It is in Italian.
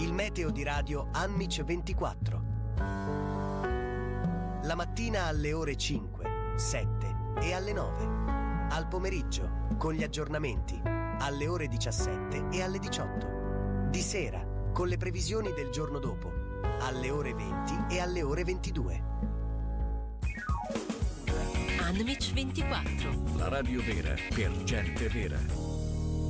Il meteo di radio Anmic 24. La mattina alle ore 5, 7 e alle 9. Al pomeriggio, con gli aggiornamenti, alle ore 17 e alle 18. Di sera, con le previsioni del giorno dopo, alle ore 20 e alle ore 22. Anmic 24. La radio vera per gente vera.